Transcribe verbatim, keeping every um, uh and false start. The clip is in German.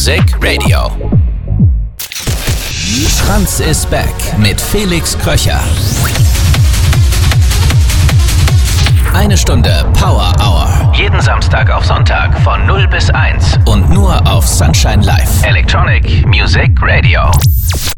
Music Radio. Franz is back mit Felix Kröcher. Eine Stunde Power Hour. Jeden Samstag auf Sonntag von null bis eins und nur auf Sunshine Live. Electronic Music Radio.